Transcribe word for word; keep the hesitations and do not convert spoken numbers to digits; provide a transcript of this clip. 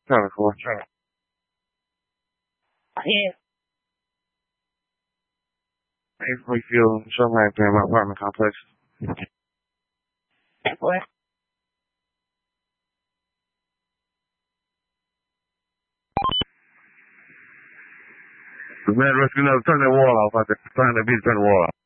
Trying to four. Trying to. Yeah. Painfully feel something like that in my apartment complex. What? The man rescuing us, turn that wall off out there. Trying to be turn the wall off.